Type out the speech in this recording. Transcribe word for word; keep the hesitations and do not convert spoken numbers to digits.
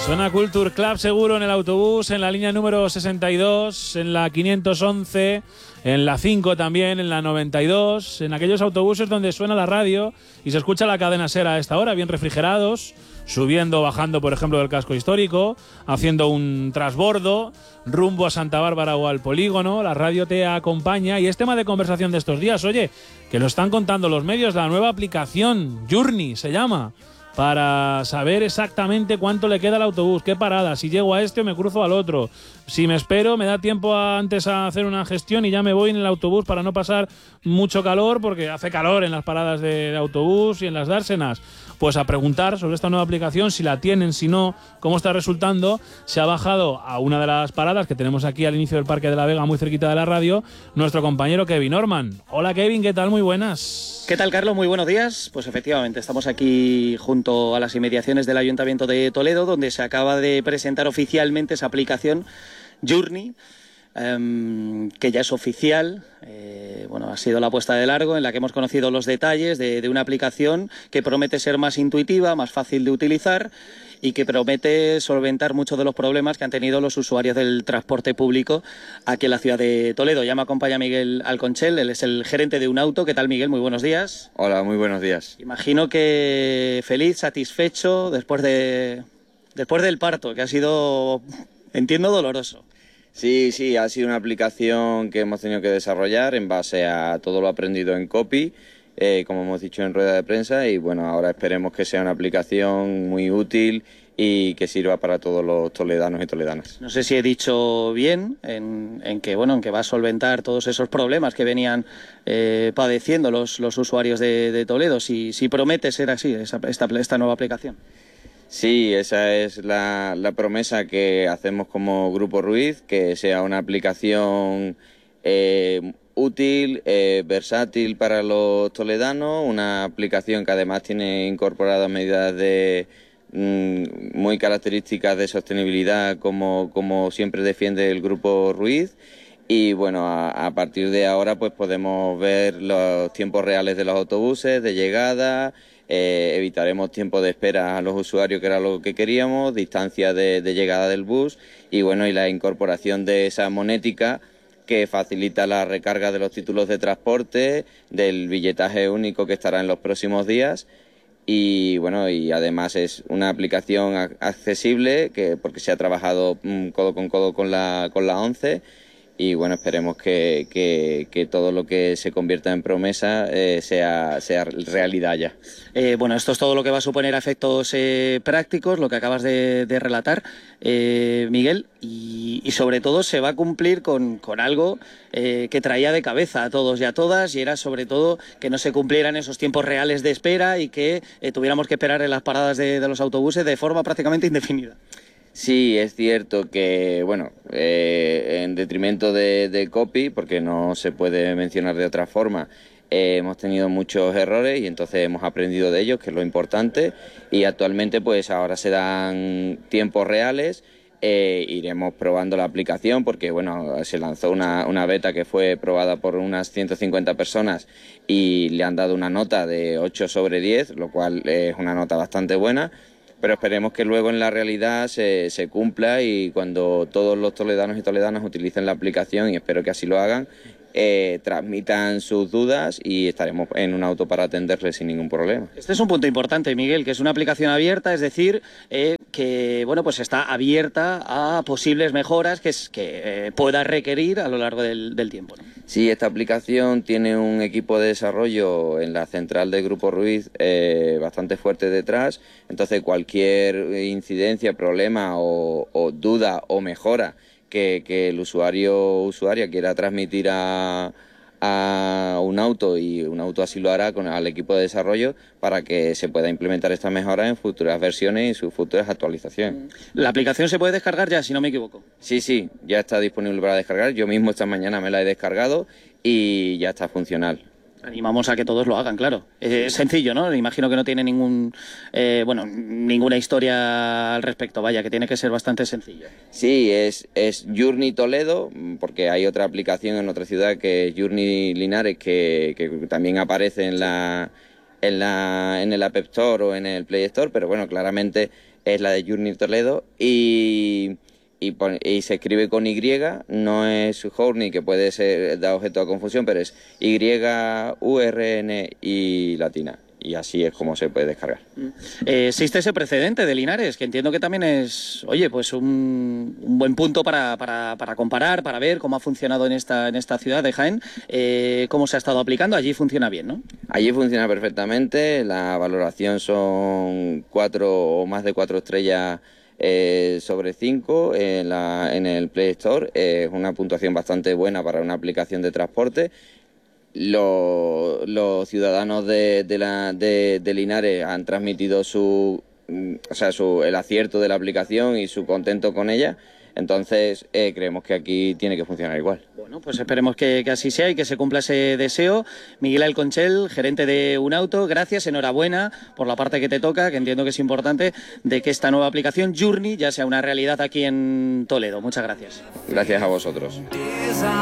Suena Culture Club seguro en el autobús, en la línea número sesenta y dos, en la quinientos once, en la cinco también, en la noventa y dos, en aquellos autobuses donde suena la radio y se escucha la cadena SER a esta hora, bien refrigerados, subiendo o bajando, por ejemplo, del casco histórico, haciendo un trasbordo, rumbo a Santa Bárbara o al polígono. La radio te acompaña y es tema de conversación de estos días. Oye, que lo están contando los medios, la nueva aplicación, Journey se llama, para saber exactamente cuánto le queda al autobús, qué parada, si llego a este o me cruzo al otro, si me espero, me da tiempo a, antes a hacer una gestión y ya me voy en el autobús para no pasar mucho calor, porque hace calor en las paradas de, de autobús y en las dársenas. Pues a preguntar sobre esta nueva aplicación, si la tienen, si no, cómo está resultando. Se ha bajado a una de las paradas que tenemos aquí al inicio del Parque de la Vega, muy cerquita de la radio, nuestro compañero Kevin Orman. Hola Kevin, ¿qué tal? Muy buenas. ¿Qué tal, Carlos? Muy buenos días. Pues efectivamente, estamos aquí junto a las inmediaciones del Ayuntamiento de Toledo, donde se acaba de presentar oficialmente esa aplicación Journey, Um, que ya es oficial. Eh, bueno, ha sido la puesta de largo en la que hemos conocido los detalles de, de una aplicación que promete ser más intuitiva, más fácil de utilizar y que promete solventar muchos de los problemas que han tenido los usuarios del transporte público aquí en la ciudad de Toledo. Ya me acompaña Miguel Alconchel, él es el gerente de Unauto. ¿Qué tal, Miguel? Muy buenos días. Hola, muy buenos días. Imagino que feliz, satisfecho después de después del parto, que ha sido, entiendo, doloroso. Sí, sí, ha sido una aplicación que hemos tenido que desarrollar en base a todo lo aprendido en Copy, eh, como hemos dicho en rueda de prensa, y bueno, ahora esperemos que sea una aplicación muy útil y que sirva para todos los toledanos y toledanas. No sé si he dicho bien en, en que bueno, en que va a solventar todos esos problemas que venían eh, padeciendo los, los usuarios de, de Toledo, si, si promete ser así esa, esta, esta nueva aplicación. Sí, esa es la, la promesa que hacemos como Grupo Ruiz, que sea una aplicación eh, útil, eh, versátil para los toledanos, una aplicación que además tiene incorporadas medidas de mm, muy características de sostenibilidad, como, como siempre defiende el Grupo Ruiz. Y bueno, a, a partir de ahora pues podemos ver los tiempos reales de los autobuses, de llegada. Eh, evitaremos tiempo de espera a los usuarios, que era lo que queríamos, distancia de, de llegada del bus y bueno, y la incorporación de esa monética que facilita la recarga de los títulos de transporte, del billetaje único que estará en los próximos días y bueno, y además es una aplicación accesible que porque se ha trabajado mm, codo con codo con la con la ONCE. Y bueno, esperemos que, que, que todo lo que se convierta en promesa eh, sea, sea realidad ya. Eh, bueno, esto es todo lo que va a suponer a efectos eh, prácticos, lo que acabas de, de relatar, eh, Miguel, y, y sobre todo se va a cumplir con, con algo eh, que traía de cabeza a todos y a todas, y era sobre todo que no se cumplieran esos tiempos reales de espera y que eh, tuviéramos que esperar en las paradas de, de los autobuses de forma prácticamente indefinida. Sí, es cierto que, bueno, eh, en detrimento de, de Copy, porque no se puede mencionar de otra forma, eh, hemos tenido muchos errores y entonces hemos aprendido de ellos, que es lo importante, y actualmente pues ahora se dan tiempos reales, eh, iremos probando la aplicación porque, bueno, se lanzó una, una beta que fue probada por unas ciento cincuenta personas y le han dado una nota de ocho sobre diez, lo cual es una nota bastante buena. Pero esperemos que luego en la realidad se, se cumpla y cuando todos los toledanos y toledanas utilicen la aplicación, y espero que así lo hagan, eh, transmitan sus dudas y estaremos en un auto para atenderles sin ningún problema. Este es un punto importante, Miguel, que es una aplicación abierta, es decir, eh, que bueno, pues está abierta a posibles mejoras que, es, que eh, pueda requerir a lo largo del, del tiempo, ¿no? Sí, esta aplicación tiene un equipo de desarrollo en la central del Grupo Ruiz eh, bastante fuerte detrás, entonces cualquier incidencia, problema o, o duda o mejora que, que el usuario o usuaria quiera transmitir a, a un auto, y un auto así lo hará con al equipo de desarrollo para que se pueda implementar esta mejora en futuras versiones y sus futuras actualizaciones. La aplicación se puede descargar ya, si no me equivoco. Sí, sí, ya está disponible para descargar. Yo mismo esta mañana me la he descargado y ya está funcional. Animamos a que todos lo hagan, claro. Es sencillo, ¿no? Imagino que no tiene ningún, eh, bueno, ninguna historia al respecto, vaya, que tiene que ser bastante sencillo. Sí, es, es Journey Toledo, porque hay otra aplicación en otra ciudad que es Journey Linares, que, que también aparece en la, en la, en el App Store o en el Play Store, pero bueno, claramente es la de Journey Toledo, y, y, pon, y se escribe con Y, no es Journey, que puede ser da objeto a confusión, pero es Y, U, R, N y latina. Y así es como se puede descargar. Eh, existe ese precedente de Linares, que entiendo que también es, oye, pues un, un buen punto para, para, para comparar, para ver cómo ha funcionado en esta, en esta ciudad de Jaén, eh, cómo se ha estado aplicando. Allí funciona bien, ¿no? Allí funciona perfectamente, la valoración son cuatro o más de cuatro estrellas eh, sobre cinco en, la, en el Play Store. Es una puntuación bastante buena para una aplicación de transporte. Los, los ciudadanos de, de, la, de, de Linares han transmitido su, o sea, su, el acierto de la aplicación y su contento con ella, entonces eh, creemos que aquí tiene que funcionar igual. Bueno, pues esperemos que, que así sea y que se cumpla ese deseo. Miguel Alconchel, gerente de Unauto, gracias, enhorabuena por la parte que te toca, que entiendo que es importante, de que esta nueva aplicación Journey ya sea una realidad aquí en Toledo. Muchas gracias. Gracias a vosotros.